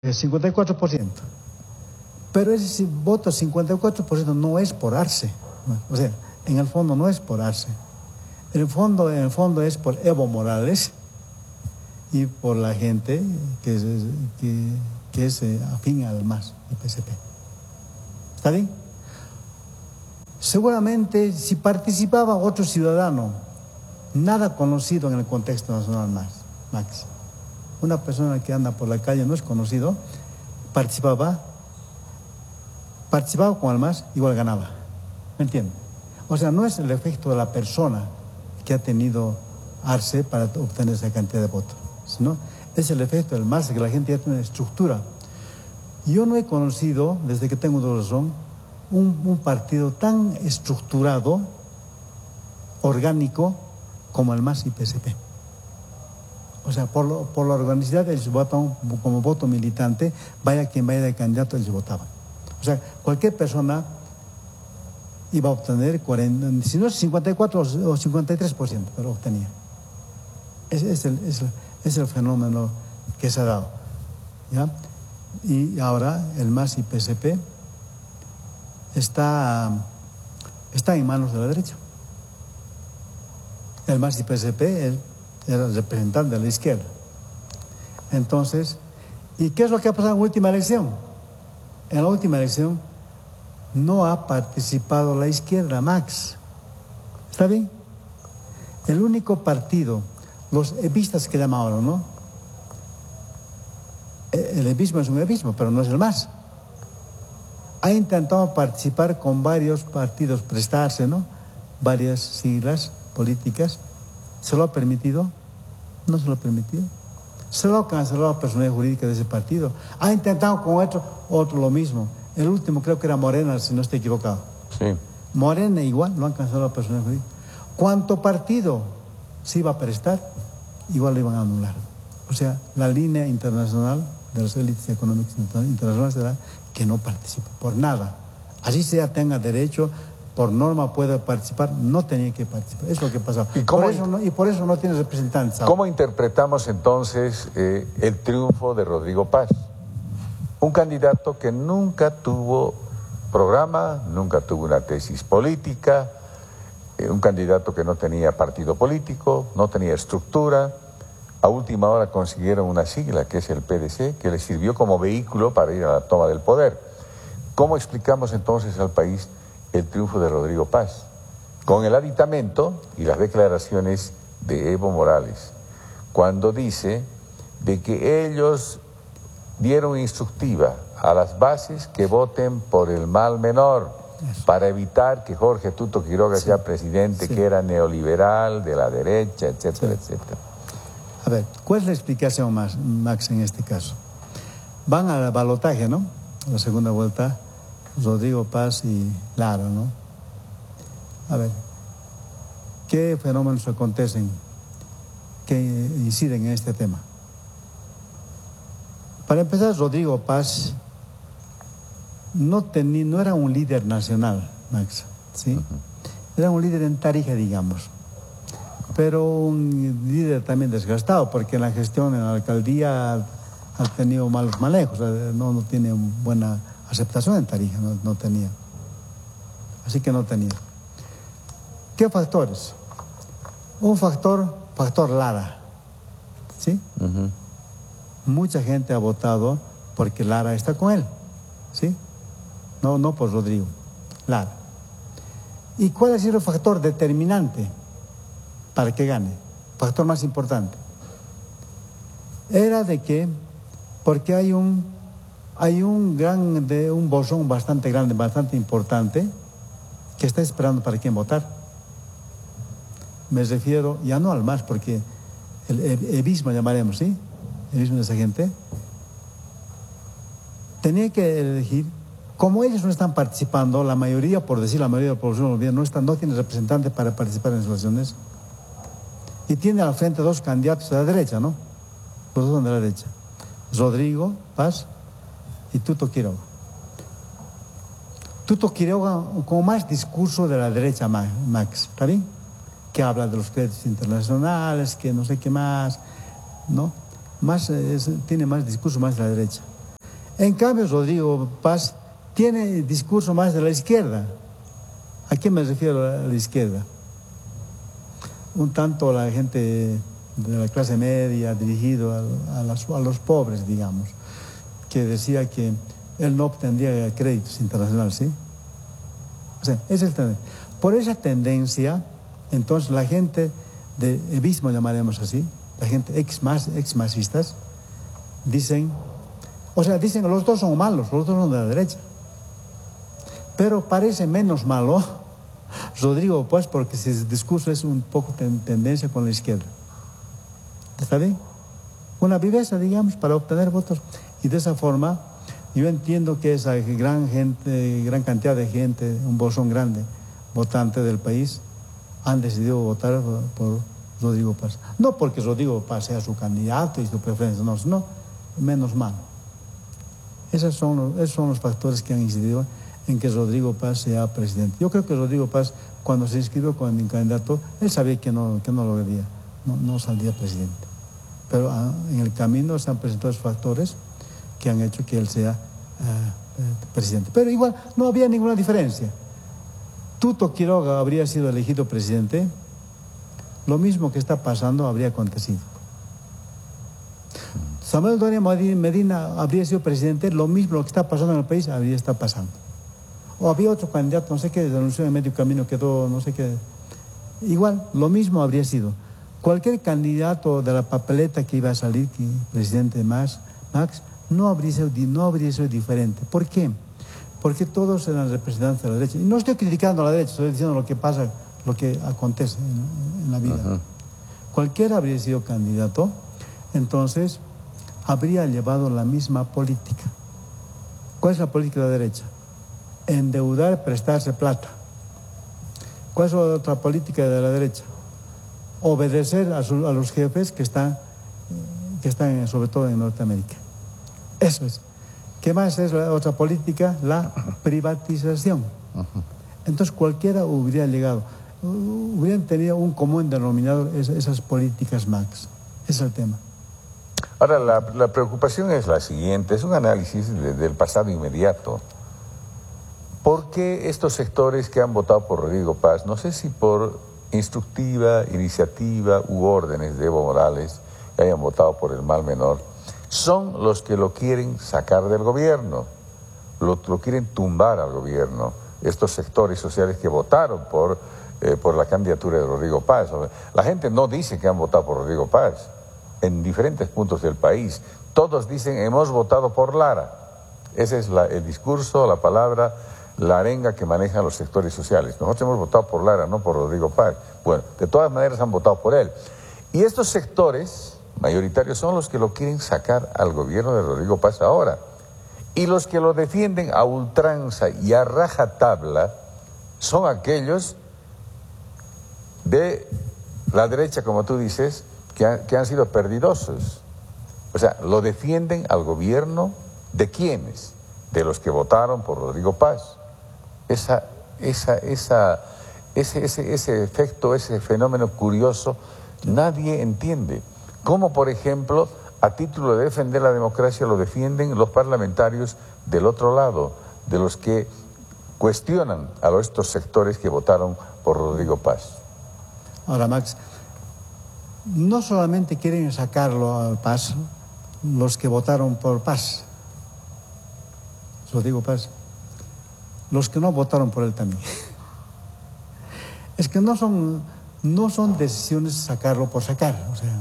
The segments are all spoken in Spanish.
54%. Pero ese voto 54% no es por Arce. O sea, en el fondo no es por Arce. En el fondo es por Evo Morales y por la gente que es afín al MAS y PSP. ¿Está bien? Seguramente si participaba otro ciudadano, nada conocido en el contexto nacional Max. Una persona que anda por la calle no es conocido, participaba con el MAS, igual ganaba. ¿Me entienden? O sea, no es el efecto de la persona que ha tenido Arce para obtener esa cantidad de votos, sino es el efecto del MAS, que la gente ya tiene una estructura. Yo no he conocido, desde que tengo razón, un partido tan estructurado, orgánico, como el MAS y PSP. O sea, por la organicidad ellos votan como voto militante, vaya quien vaya de candidato, ellos votaban. O sea, cualquier persona iba a obtener 40, si no 54 o 53%, pero obtenía. Es el fenómeno que se ha dado, ¿ya? Y ahora el MAS y PSP está en manos de la derecha. El MAS y PSP era el representante de la izquierda. Entonces, ¿y qué es lo que ha pasado en la última elección? En la última elección no ha participado la izquierda, Max. ¿Está bien? El único partido, los evistas que llaman ahora, ¿no? El evismo es un evismo, pero no es el MAS. Ha intentado participar con varios partidos, prestarse, ¿no? Varias siglas políticas. ¿Se lo ha permitido? No se lo ha permitido. Se lo ha cancelado la personalidad jurídica de ese partido. Ha intentado con otro lo mismo. El último creo que era Morena, si no estoy equivocado. Sí. Morena igual, lo han cancelado la personalidad jurídica. ¿Cuánto partido se iba a prestar? Igual lo iban a anular. O sea, la línea internacional de las élites económicas internacionales será que no participe por nada. Así sea, tenga derecho, por norma puede participar, no tenía que participar. Es lo que pasó. ¿Y por eso no tiene representantes. ¿Cómo interpretamos entonces el triunfo de Rodrigo Paz? Un candidato que nunca tuvo programa, nunca tuvo una tesis política, un candidato que no tenía partido político, no tenía estructura. A última hora consiguieron una sigla, que es el PDC, que les sirvió como vehículo para ir a la toma del poder. ¿Cómo explicamos entonces al país el triunfo de Rodrigo Paz? Con el aditamento y las declaraciones de Evo Morales, cuando dice de que ellos dieron instructiva a las bases que voten por el mal menor, para evitar que Jorge Tuto Quiroga sea presidente, que era neoliberal, de la derecha, etcétera, etcétera. A ver, ¿cuál es la explicación, Max, en este caso? Van al balotaje, ¿no? La segunda vuelta, Rodrigo Paz y Lara, ¿no? A ver, ¿qué fenómenos acontecen que inciden en este tema? Para empezar, Rodrigo Paz no era un líder nacional, Max, ¿sí? Era un líder en Tarija, digamos, pero un líder también desgastado, porque en la gestión, en la alcaldía, ha tenido malos manejos, no tiene buena aceptación en Tarija, no tenía. Así que no tenía. ¿Qué factores? Un factor Lara, ¿sí? Mucha gente ha votado porque Lara está con él, ¿sí? No por Rodrigo, Lara. ¿Y cuál ha sido el factor determinante para que gane? Factor más importante. Era de que, porque hay un bolsón bastante grande, bastante importante, que está esperando para quién votar. Me refiero ya no al MAS, porque el evismo llamaremos, ¿sí? El evismo de esa gente. Tenía que elegir, como ellos no están participando, la mayoría, por decir la mayoría de la población boliviana, no tiene representante para participar en las elecciones, y tiene al frente dos candidatos de la derecha, ¿no? Los dos son de la derecha. Rodrigo Paz y Tuto Quiroga. Tuto Quiroga con más discurso de la derecha, Max, ¿está bien? Que habla de los créditos internacionales, que no sé qué más, ¿no? Tiene más discurso más de la derecha. En cambio, Rodrigo Paz tiene discurso más de la izquierda. ¿A qué me refiero a la izquierda? Un tanto a la gente de la clase media, dirigido a los pobres, digamos, que decía que él no obtendría créditos internacionales, ¿sí? O sea, esa es el por esa tendencia, entonces la gente de evismo, llamaremos así, la gente ex-masistas, dicen, dicen que los dos son malos, los dos son de la derecha. Pero parece menos malo Rodrigo Paz porque su discurso es un poco tendencia con la izquierda. ¿Está bien? Una viveza, digamos, para obtener votos. Y de esa forma, yo entiendo que esa gran cantidad de gente, un bolsón grande, votante del país, han decidido votar por Rodrigo Paz. No porque Rodrigo Paz sea su candidato y su preferencia, no, sino menos mal. Esos son los factores que han incidido en que Rodrigo Paz sea presidente. Yo creo que Rodrigo Paz, cuando se inscribió como candidato, él sabía que no lograría, no saldría presidente. Pero en el camino se han presentado esos factores que han hecho que él sea presidente. Pero igual no había ninguna diferencia. Tuto Quiroga habría sido elegido presidente, lo mismo que está pasando habría acontecido. Samuel Doria Medina habría sido presidente, lo mismo que está pasando en el país habría estado pasando. O había otro candidato, no sé qué, denunció en medio camino, quedó, no sé qué. Igual, lo mismo habría sido. Cualquier candidato de la papeleta que iba a salir, presidente Max, no habría sido diferente. ¿Por qué? Porque todos eran representantes de la derecha. Y no estoy criticando a la derecha, estoy diciendo lo que pasa, lo que acontece en la vida. Uh-huh. Cualquiera habría sido candidato, entonces habría llevado la misma política. ¿Cuál es la política de la derecha? Endeudar, prestarse plata. ¿Cuál es otra política de la derecha? Obedecer a los jefes que están sobre todo en Norteamérica. Eso es. ¿Qué más es la otra política? La privatización. Entonces cualquiera hubiera llegado, hubieran tenido un común denominador esas políticas Max. Ese es el tema. Ahora, la preocupación es la siguiente, es un análisis del pasado inmediato. ¿Por qué estos sectores que han votado por Rodrigo Paz, no sé si por instructiva, iniciativa u órdenes de Evo Morales, que hayan votado por el mal menor, son los que lo quieren sacar del gobierno, lo quieren tumbar al gobierno, estos sectores sociales que votaron por la candidatura de Rodrigo Paz? La gente no dice que han votado por Rodrigo Paz, en diferentes puntos del país, todos dicen hemos votado por Lara. Ese es el discurso, la palabra, la arenga que manejan los sectores sociales. Nosotros hemos votado por Lara, no por Rodrigo Paz. Bueno, de todas maneras han votado por él. Y estos sectores mayoritarios son los que lo quieren sacar al gobierno de Rodrigo Paz ahora. Y los que lo defienden a ultranza y a rajatabla son aquellos de la derecha, como tú dices, que han sido perdidosos. O sea, lo defienden al gobierno ¿de quiénes? De los que votaron por Rodrigo Paz. Ese efecto, ese fenómeno curioso, nadie entiende. Como, por ejemplo, a título de defender la democracia lo defienden los parlamentarios del otro lado, de los que cuestionan a estos sectores que votaron por Rodrigo Paz. Ahora, Max, no solamente quieren sacarlo al Paz los que votaron por Paz, Rodrigo Paz, los que no votaron por él también. Es que no son decisiones sacarlo por sacar, o sea,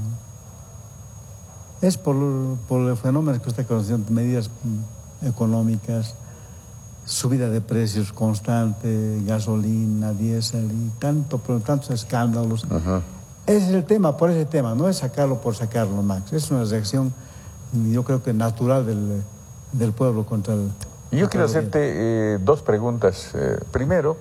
es por el fenómeno que usted conoció, medidas económicas, subida de precios constante, gasolina, diésel y tantos escándalos. Uh-huh. Ese es el tema, por ese tema, no es sacarlo por sacarlo, Max. Es una reacción, yo creo que natural del pueblo contra el... Yo quiero hacerte dos preguntas. Primero,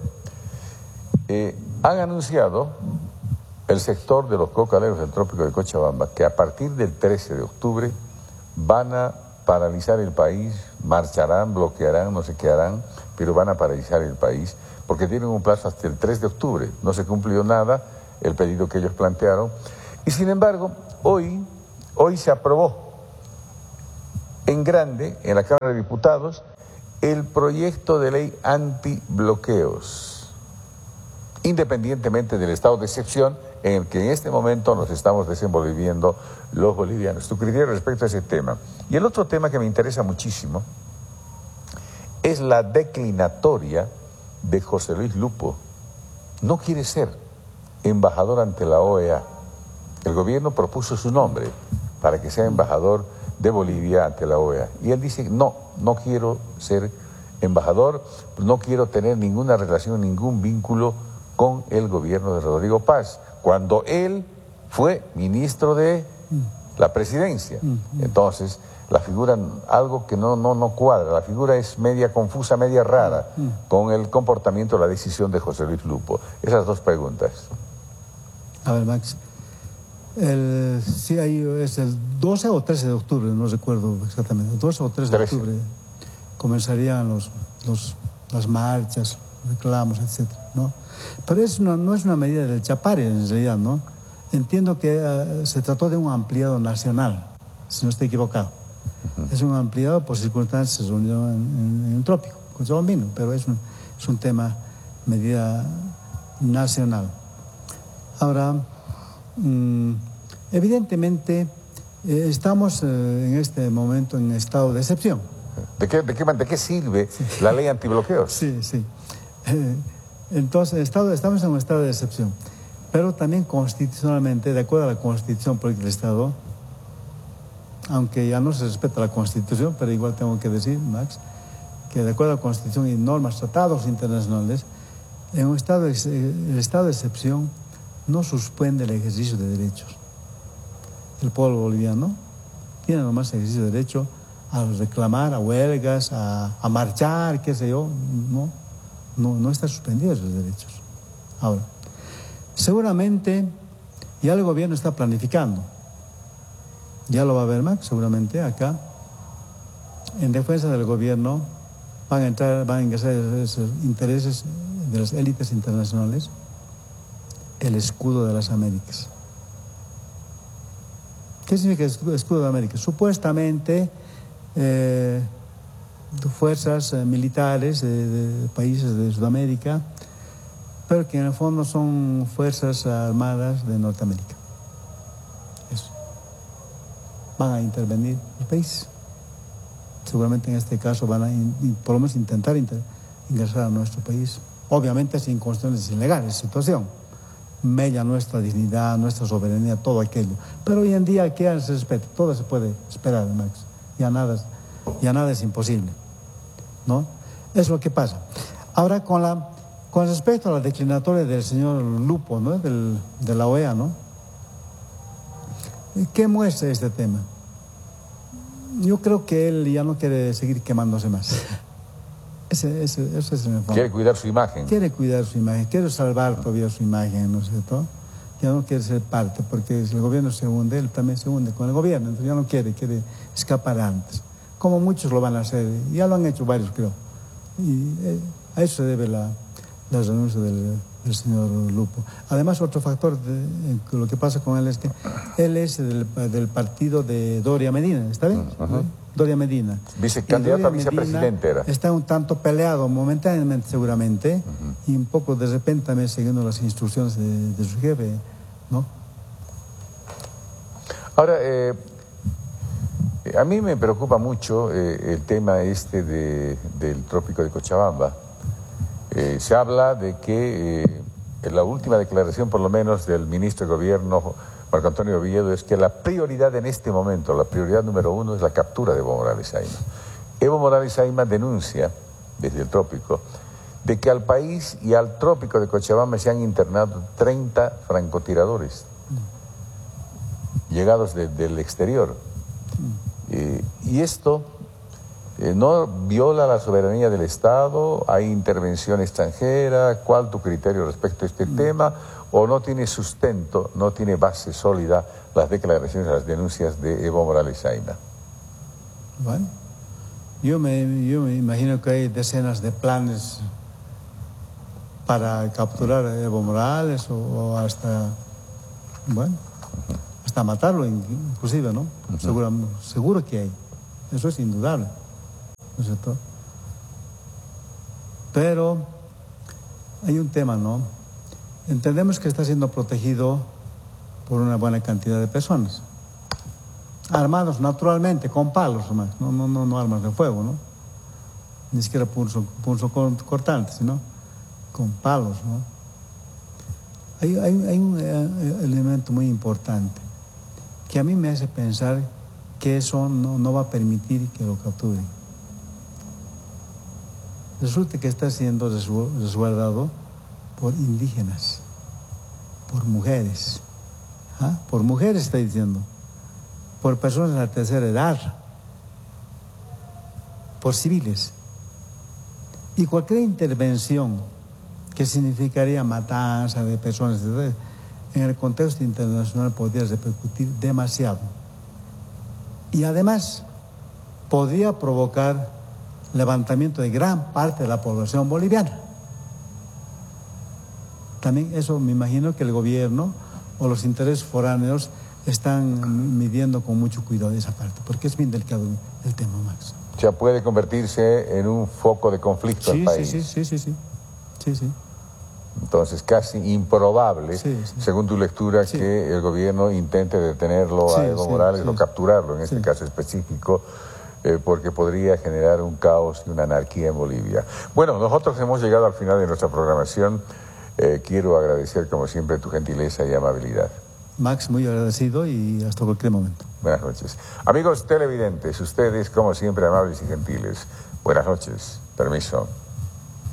han anunciado el sector de los cocaleros del trópico de Cochabamba que a partir del 13 de octubre van a paralizar el país, marcharán, bloquearán, no sé qué harán, pero van a paralizar el país porque tienen un plazo hasta el 3 de octubre. No se cumplió nada el pedido que ellos plantearon. Y sin embargo, hoy se aprobó en grande en la Cámara de Diputados el proyecto de ley antibloqueos, independientemente del estado de excepción en el que en este momento nos estamos desenvolviendo los bolivianos. Tu criterio respecto a ese tema. Y el otro tema que me interesa muchísimo es la declinatoria de José Luis Lupo. No quiere ser embajador ante la OEA. El gobierno propuso su nombre para que sea embajador de Bolivia ante la OEA. Y él dice, no quiero ser embajador, no quiero tener ninguna relación, ningún vínculo con el gobierno de Rodrigo Paz, cuando él fue ministro de la presidencia. Entonces, la figura, algo que no cuadra, la figura es media confusa, media rara, con el comportamiento, la decisión de José Luis Lupo. Esas dos preguntas. A ver, Max, es el 12 o 13 de octubre, no recuerdo exactamente, 12 o 13 de octubre comenzarían las marchas, reclamos, etcétera, ¿no? Pero no es una medida del Chapare, en realidad, ¿no? Entiendo que se trató de un ampliado nacional, si no estoy equivocado. Es un ampliado por circunstancias en el trópico, cochabambino, pero es un tema, medida nacional. Ahora, evidentemente, estamos en este momento en estado de excepción. ¿De qué sirve la ley antibloqueos? Sí. Entonces, estamos en un estado de excepción. Pero también constitucionalmente, de acuerdo a la Constitución Política del Estado, aunque ya no se respeta la Constitución, pero igual tengo que decir, Max, que de acuerdo a la Constitución y normas, tratados internacionales, en un el estado de excepción no suspende el ejercicio de derechos. El pueblo boliviano tiene nomás ejercicio de derecho a reclamar, a huelgas, a marchar, qué sé yo, no está suspendido esos derechos. Ahora, seguramente ya el gobierno está planificando, ya lo va a ver Max, seguramente acá, en defensa del gobierno van a ingresar esos intereses de las élites internacionales, el escudo de las Américas. ¿Qué significa escudo de América? Supuestamente fuerzas militares de países de Sudamérica, pero que en el fondo son fuerzas armadas de Norteamérica. Eso. Van a intervenir el país. Seguramente en este caso van a por lo menos intentar ingresar a nuestro país. Obviamente sin condiciones ilegales, situación. Mella nuestra dignidad, nuestra soberanía, todo aquello. Pero hoy en día, ¿qué se respeta? Todo se puede esperar, Max. Ya nada es imposible, ¿no? Es lo que pasa. Ahora, con respecto a la declinatoria del señor Lupo, ¿no? De la OEA, ¿no? ¿Qué muestra este tema? Yo creo que él ya no quiere seguir quemándose más. Ese es el fondo. Quiere cuidar su imagen. Quiere cuidar su imagen, quiere salvar todavía su imagen, ¿no es cierto? Ya no quiere ser parte, porque si el gobierno se hunde, él también se hunde con el gobierno, entonces ya no quiere escapar antes. Como muchos lo van a hacer, ya lo han hecho varios, creo. Y a eso se debe la renuncia del señor Lupo. Además, otro factor, lo que pasa con él es que él es del partido de Doria Medina, ¿está bien? ¿No? Doria Medina. Vicecandidato a vicepresidente era. Está un tanto peleado momentáneamente, seguramente, y un poco de repente también siguiendo las instrucciones de su jefe, ¿no? Ahora, a mí me preocupa mucho el tema del trópico de Cochabamba. Se habla de que en la última declaración, por lo menos, del ministro de Gobierno, Marco Antonio Oviedo, es que la prioridad en este momento, la prioridad número 1 es la captura de Evo Morales Ayma. Evo Morales Ayma denuncia, desde el trópico, de que al país y al trópico de Cochabamba se han internado 30 francotiradores llegados del exterior. Y esto no viola la soberanía del Estado, hay intervención extranjera. ¿Cuál tu criterio respecto a este tema? ¿O no tiene sustento, no tiene base sólida las declaraciones, las denuncias de Evo Morales Ayma? Bueno, yo me imagino que hay decenas de planes para capturar a Evo Morales o hasta, bueno, hasta matarlo inclusive, ¿no? Seguro que hay. Eso es indudable, ¿no es cierto? Pero hay un tema, ¿no? Entendemos que está siendo protegido por una buena cantidad de personas, armados naturalmente, con palos, no armas de fuego, ¿no? Ni siquiera punzo cortante, sino con palos, ¿no? Hay un elemento muy importante que a mí me hace pensar que eso no va a permitir que lo capturen. Resulta que está siendo resguardado por indígenas, por mujeres. Por mujeres, está diciendo, por personas de la tercera edad, por civiles. Y cualquier intervención que significaría matanza de personas, en el contexto internacional podría repercutir demasiado. Y además podría provocar levantamiento de gran parte de la población boliviana. También eso me imagino que el gobierno o los intereses foráneos están midiendo con mucho cuidado esa parte, porque es bien delicado el tema, Max. Ya puede convertirse en un foco de conflicto al país. Sí. Entonces, casi improbable, según tu lectura, que el gobierno intente detenerlo a Evo Morales o capturarlo, en este caso específico, porque podría generar un caos y una anarquía en Bolivia. Bueno, nosotros hemos llegado al final de nuestra programación. Quiero agradecer, como siempre, tu gentileza y amabilidad. Max, muy agradecido y hasta cualquier momento. Buenas noches. Amigos televidentes, ustedes, como siempre, amables y gentiles. Buenas noches. Permiso.